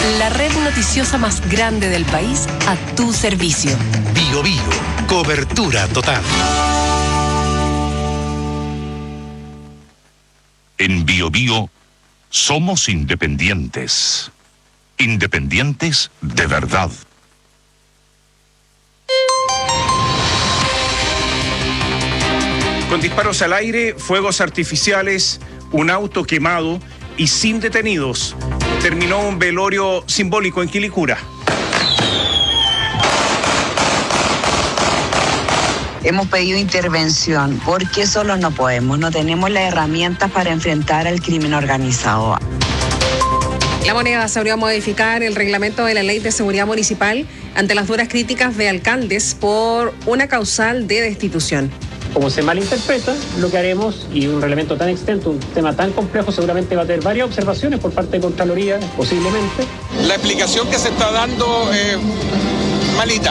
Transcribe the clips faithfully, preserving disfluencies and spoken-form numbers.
La red noticiosa más grande del país a tu servicio. Bio Bio, cobertura total. En Bio Bio somos independientes. Independientes de verdad. Con disparos al aire, fuegos artificiales, un auto quemado y sin detenidos, terminó un velorio simbólico en Quilicura. Hemos pedido intervención porque solos no podemos, no tenemos las herramientas para enfrentar al crimen organizado. La Moneda se a modificar el reglamento de la Ley de Seguridad Municipal ante las duras críticas de alcaldes por una causal de destitución. Como se malinterpreta, lo que haremos, y un reglamento tan extenso, un tema tan complejo, seguramente va a tener varias observaciones por parte de Contraloría, posiblemente. La explicación que se está dando es eh, malita.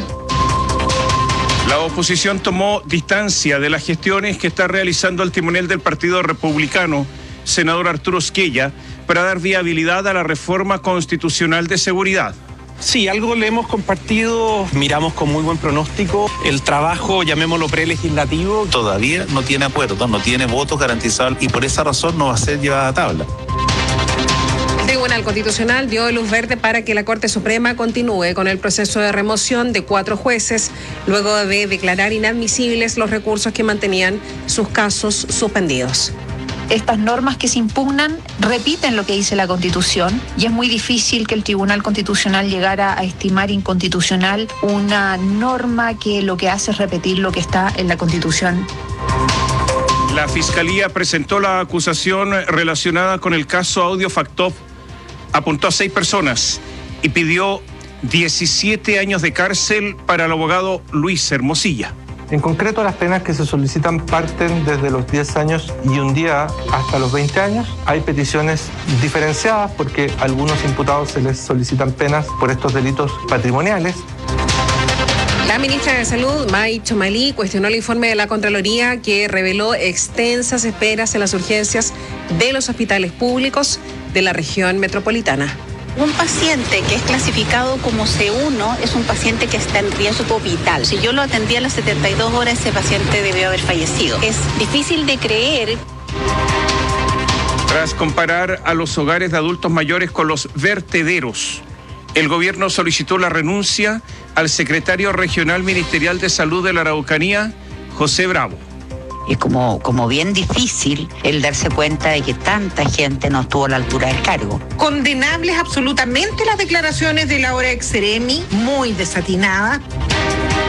La oposición tomó distancia de las gestiones que está realizando el timonel del Partido Republicano, senador Arturo Esquella, para dar viabilidad a la reforma constitucional de seguridad. Sí, algo le hemos compartido, miramos con muy buen pronóstico el trabajo, llamémoslo prelegislativo. Todavía no tiene acuerdo, no tiene votos garantizados y por esa razón no va a ser llevada a tabla. El Tribunal Constitucional dio luz verde para que la Corte Suprema continúe con el proceso de remoción de cuatro jueces, luego de declarar inadmisibles los recursos que mantenían sus casos suspendidos. Estas normas que se impugnan repiten lo que dice la Constitución y es muy difícil que el Tribunal Constitucional llegara a estimar inconstitucional una norma que lo que hace es repetir lo que está en la Constitución. La Fiscalía presentó la acusación relacionada con el caso Audio Factop, apuntó a seis personas y pidió diecisiete años de cárcel para el abogado Luis Hermosilla. En concreto, las penas que se solicitan parten desde los diez años y un día hasta los veinte años. Hay peticiones diferenciadas porque a algunos imputados se les solicitan penas por estos delitos patrimoniales. La ministra de Salud, May Chomalí, cuestionó el informe de la Contraloría que reveló extensas esperas en las urgencias de los hospitales públicos de la región metropolitana. Un paciente que es clasificado como C uno es un paciente que está en riesgo vital. Si yo lo atendí a las setenta y dos horas, ese paciente debió haber fallecido. Es difícil de creer. Tras comparar a los hogares de adultos mayores con los vertederos, el gobierno solicitó la renuncia al secretario regional ministerial de Salud de la Araucanía, José Bravo. Es como, como bien difícil el darse cuenta de que tanta gente no estuvo a la altura del cargo. Condenables absolutamente las declaraciones de la hora ex seremi, muy desatinadas.